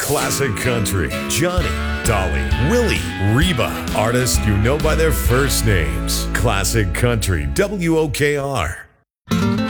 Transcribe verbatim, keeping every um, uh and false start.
Classic Country, Johnny, Dolly, Willie, Reba. Artists you know by their first names. Classic Country, W O K R.